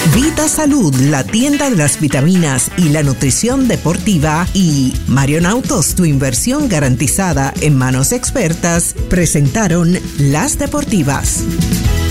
Vita Salud, la tienda de las vitaminas y la nutrición deportiva, y Marion Autos, tu inversión garantizada en manos expertas, presentaron Las Deportivas.